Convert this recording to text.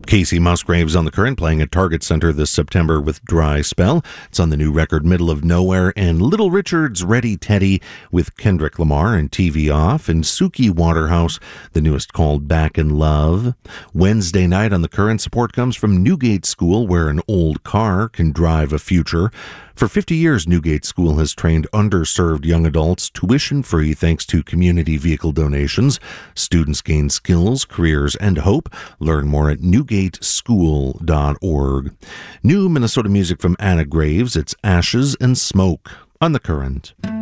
Casey Musgraves on the Current, playing at Target Center this September with Dry Spell. It's on the new record Middle of Nowhere, and Little Richard's Ready Teddy with Kendrick Lamar and TV Off, and Suki Waterhouse, the newest, called Back in Love. Wednesday night on the Current, support comes from Newgate School, where an old car can drive a future. For 50 years, Newgate School has trained underserved young adults tuition-free thanks to community vehicle donations. Students gain skills, careers, and hope. Learn more at newgateschool.org. New Minnesota music from Anna Graves. It's Ashes and Smoke on the Current.